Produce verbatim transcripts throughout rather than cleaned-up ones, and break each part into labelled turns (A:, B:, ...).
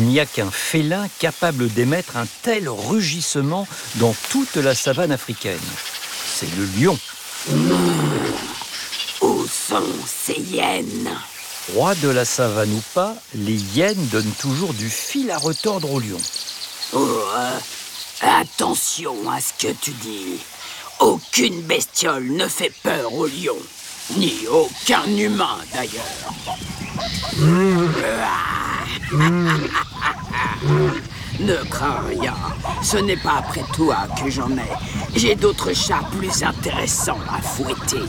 A: n'y a qu'un félin capable d'émettre un tel rugissement dans toute la savane africaine. C'est le lion.
B: Mmh. Où sont ces hyènes ?
A: Roi de la savane ou pas, les hyènes donnent toujours du fil à retordre au lion.
B: Oh, euh, attention à ce que tu dis. Aucune bestiole ne fait peur au lion, ni aucun humain d'ailleurs. Mmh. Ne crains rien, ce n'est pas après toi que j'en ai. J'ai d'autres chats plus intéressants à fouetter.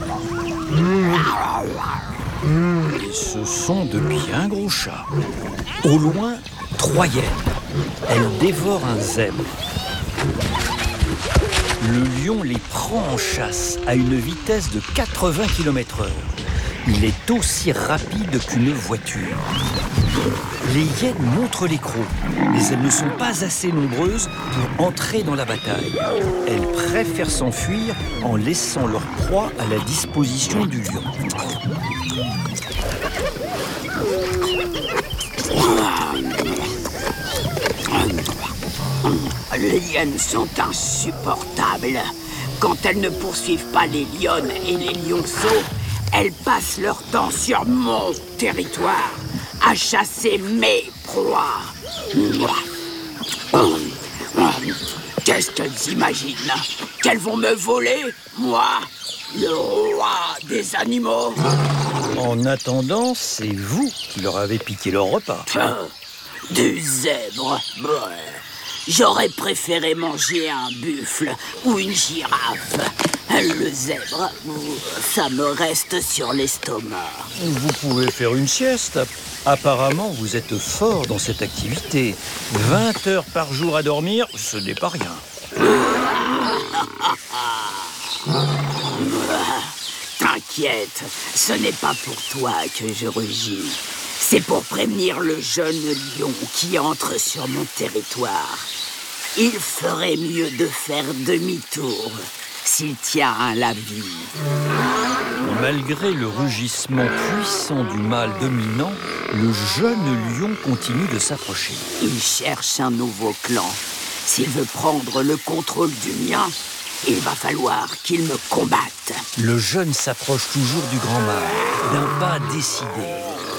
A: Et ce sont de bien gros chats. Au loin, trois hyènes. Elles dévorent un zèbre. Le lion les prend en chasse à une vitesse de quatre-vingts kilomètres heure. Il est aussi rapide qu'une voiture. Les hyènes montrent les crocs, mais elles ne sont pas assez nombreuses pour entrer dans la bataille. Elles préfèrent s'enfuir en laissant leur proie à la disposition du lion.
B: Les hyènes sont insupportables. Quand elles ne poursuivent pas les lionnes et les lionceaux, elles passent leur temps sur mon territoire à chasser mes proies. Qu'est-ce qu'elles imaginent? Qu'elles vont me voler, moi, le roi des animaux?
A: En attendant, c'est vous qui leur avez piqué leur repas.
B: Du zèbre. J'aurais préféré manger un buffle ou une girafe. Le zèbre, ça me reste sur l'estomac.
A: Vous pouvez faire une sieste. Apparemment, vous êtes fort dans cette activité. vingt heures par jour à dormir, ce n'est pas rien.
B: T'inquiète, ce n'est pas pour toi que je rugis. C'est pour prévenir le jeune lion qui entre sur mon territoire. Il ferait mieux de faire demi-tour s'il tient à la vie.
A: Malgré le rugissement puissant du mâle dominant, le jeune lion continue de s'approcher.
B: Il cherche un nouveau clan. S'il veut prendre le contrôle du mien, il va falloir qu'il me combatte.
A: Le jeune s'approche toujours du grand mâle, d'un pas décidé.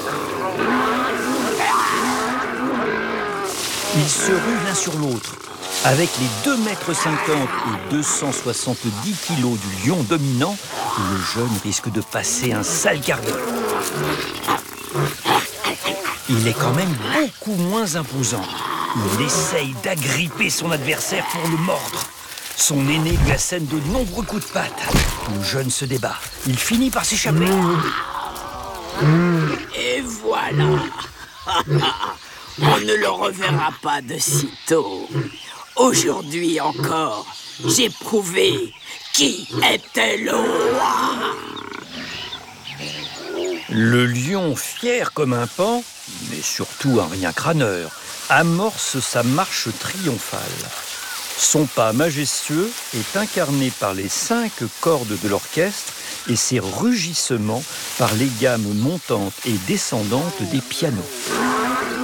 A: Ils se ruent l'un sur l'autre. Avec les deux mètres cinquante et deux cent soixante-dix kilos du lion dominant, le jeune risque de passer un sale quart d'heure. Il est quand même beaucoup moins imposant. Il essaye d'agripper son adversaire pour le mordre. Son aîné lui assène de nombreux coups de patte. Le jeune se débat. Il finit par s'échapper.
B: Et voilà. On ne le reverra pas de sitôt. Aujourd'hui encore, j'ai prouvé qui était le roi.
A: Le lion, fier comme un paon, mais surtout un rien crâneur, amorce sa marche triomphale. Son pas majestueux est incarné par les cinq cordes de l'orchestre et ses rugissements par les gammes montantes et descendantes des pianos.